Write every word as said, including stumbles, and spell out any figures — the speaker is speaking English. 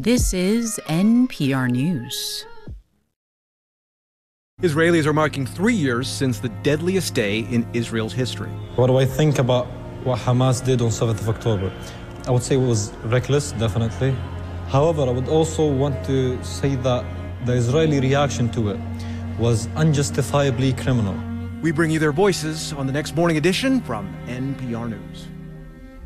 This is N P R News. Israelis are marking three years since the deadliest day in Israel's history. What do I think about what Hamas did on seventh of October? I would say it was reckless, definitely. However, I would also want to say that the Israeli reaction to it was unjustifiably criminal. We bring you their voices on the next morning edition from N P R News.